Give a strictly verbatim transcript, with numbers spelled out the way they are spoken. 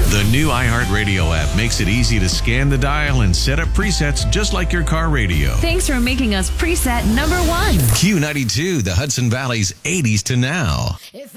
The new iHeartRadio app makes it easy to scan the dial and set up presets just like your car radio. Thanks for making us preset number one. Q ninety-two, the Hudson Valley's eighties to now.